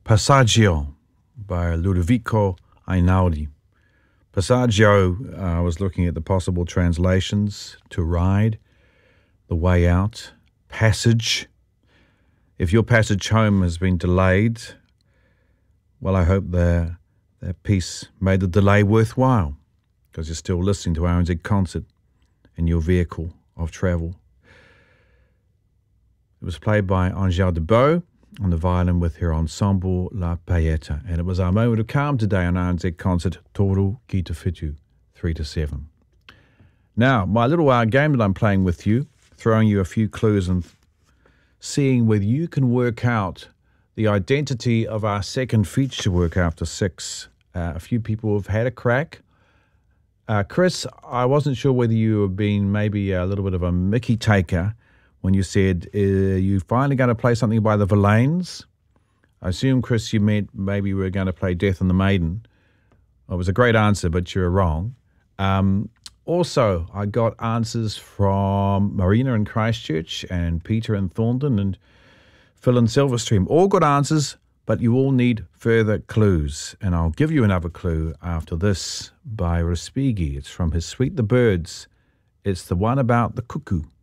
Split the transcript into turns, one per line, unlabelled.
Passaggio by Ludovico Einaudi. Passaggio, I was looking at the possible translations: to ride, the way out, passage. If your passage home has been delayed, well, I hope that piece made the delay worthwhile, because you're still listening to RNZ Concert in your vehicle of travel. It was played by Angèle Debow on the violin with her ensemble La Paillette, and it was our moment of calm today on RNZ Concert, Toru Ki Te Whitu, 3 to 7. Now, my little game that I'm playing with you, throwing you a few clues and seeing whether you can work out the identity of our second feature work after 6. A few people have had a crack. Chris, I wasn't sure whether you were being maybe a little bit of a Mickey taker when you said you finally going to play something by the Verlaines. I assume, Chris, you meant maybe we were going to play Death and the Maiden. It was a great answer, but you're wrong. Also, I got answers from Marina in Christchurch and Peter in Thornton and Phil in Silverstream. All good answers, but you all need further clues. And I'll give you another clue after this by Respighi. It's from his Sweet the Birds. It's the one about the cuckoo.